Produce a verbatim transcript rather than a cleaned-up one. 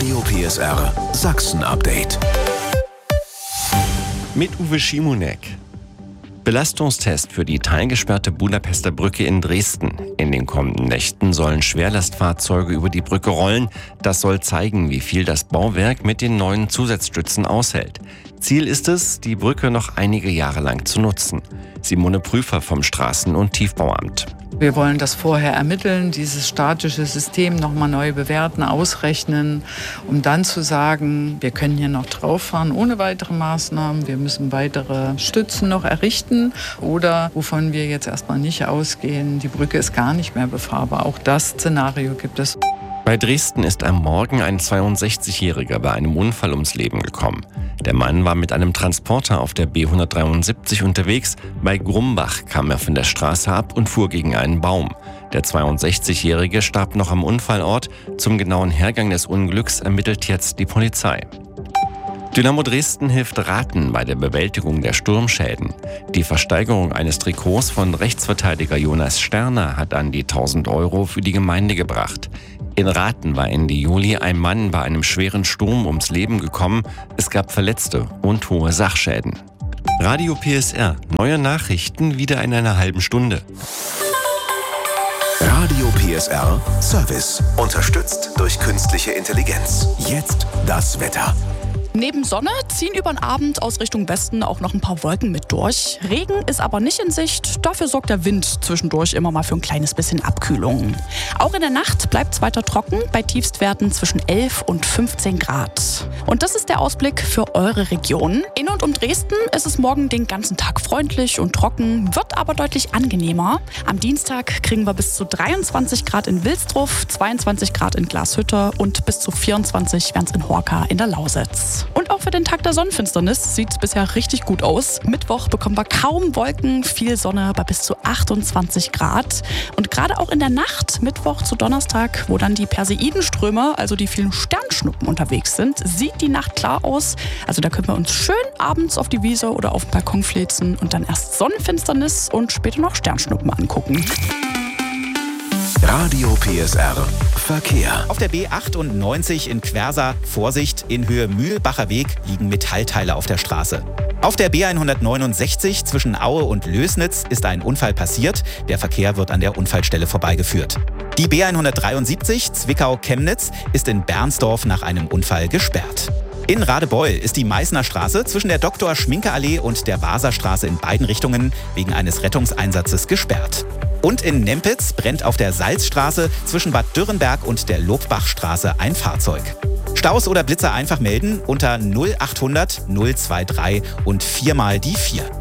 Radio P S R Sachsen-Update. Mit Uwe Schimonek. Belastungstest für die teilgesperrte Budapester Brücke in Dresden. In den kommenden Nächten sollen Schwerlastfahrzeuge über die Brücke rollen. Das soll zeigen, wie viel das Bauwerk mit den neuen Zusatzstützen aushält. Ziel ist es, die Brücke noch einige Jahre lang zu nutzen. Simone Prüfer vom Straßen- und Tiefbauamt. Wir wollen das vorher ermitteln, dieses statische System nochmal neu bewerten, ausrechnen, um dann zu sagen, wir können hier noch drauf fahren ohne weitere Maßnahmen, wir müssen weitere Stützen noch errichten oder wovon wir jetzt erstmal nicht ausgehen, die Brücke ist gar nicht mehr befahrbar. Auch das Szenario gibt es. Bei Dresden ist am Morgen ein zweiundsechzigjähriger bei einem Unfall ums Leben gekommen. Der Mann war mit einem Transporter auf der B hundertdreiundsiebzig unterwegs. Bei Grumbach kam er von der Straße ab und fuhr gegen einen Baum. Der zweiundsechzigjährige starb noch am Unfallort. Zum genauen Hergang des Unglücks ermittelt jetzt die Polizei. Dynamo Dresden hilft Raten bei der Bewältigung der Sturmschäden. Die Versteigerung eines Trikots von Rechtsverteidiger Jonas Sterner hat an die tausend Euro für die Gemeinde gebracht. In Raten war Ende Juli ein Mann bei einem schweren Sturm ums Leben gekommen. Es gab Verletzte und hohe Sachschäden. Radio P S R, neue Nachrichten wieder in einer halben Stunde. Radio P S R Service, unterstützt durch künstliche Intelligenz. Jetzt das Wetter. Neben Sonne ziehen über den Abend aus Richtung Westen auch noch ein paar Wolken mit durch. Regen ist aber nicht in Sicht, dafür sorgt der Wind zwischendurch immer mal für ein kleines bisschen Abkühlung. Auch in der Nacht bleibt es weiter trocken, bei Tiefstwerten zwischen elf und fünfzehn Grad. Und das ist der Ausblick für eure Region. In und um Dresden ist es morgen den ganzen Tag freundlich und trocken, wird aber deutlich angenehmer. Am Dienstag kriegen wir bis zu dreiundzwanzig Grad in Wilsdruff, zweiundzwanzig Grad in Glashütte und bis zu vierundzwanzig wären es in Horka in der Lausitz. Und auch für den Tag der Sonnenfinsternis sieht es bisher richtig gut aus. Mittwoch bekommen wir kaum Wolken, viel Sonne bei bis zu achtundzwanzig Grad. Und gerade auch in der Nacht, Mittwoch zu Donnerstag, wo dann die Perseidenströme, also die vielen Sternschnuppen unterwegs sind, sieht die Nacht klar aus. Also da können wir uns schön abends auf die Wiese oder auf den Balkon flitzen und dann erst Sonnenfinsternis und später noch Sternschnuppen angucken. Radio P S R Verkehr. Auf der B achtundneunzig in Quersa, Vorsicht, in Höhe Mühlbacher Weg liegen Metallteile auf der Straße. Auf der B hundertneunundsechzig zwischen Aue und Lößnitz ist ein Unfall passiert. Der Verkehr wird an der Unfallstelle vorbeigeführt. Die B hundertdreiundsiebzig Zwickau-Chemnitz ist in Bernsdorf nach einem Unfall gesperrt. In Radebeul ist die Meißner Straße zwischen der Doktor-Schminke-Allee und der Waserstraße in beiden Richtungen wegen eines Rettungseinsatzes gesperrt. Und in Nempitz brennt auf der Salzstraße zwischen Bad Dürrenberg und der Lobbachstraße ein Fahrzeug. Staus oder Blitzer einfach melden unter null achthundert null drei drei und viermal die vier.